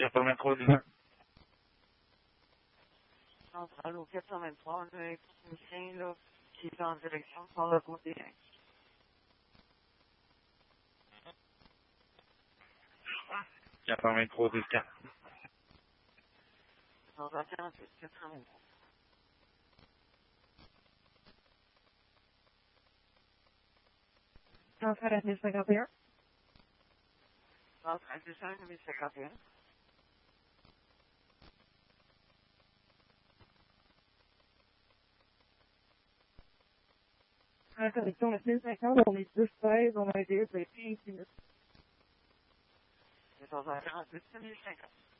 423. Centrale au 423, on a un technicien là, qui est en direction par le côté 1. 423 10 4. Centrale 48, 423. Centrale à 1051. Centrale 200, 1051. En connexion le 1050, on est 10-16, on a un DSVP ici. C'est 48, 1050.